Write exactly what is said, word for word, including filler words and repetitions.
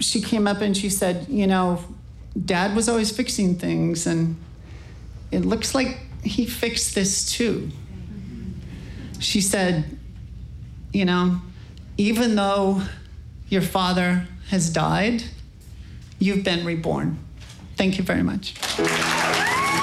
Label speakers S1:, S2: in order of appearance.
S1: she came up and she said, you know, Dad was always fixing things, and it looks like he fixed this too. She said, you know, even though your father has died, you've been reborn. Thank you very much.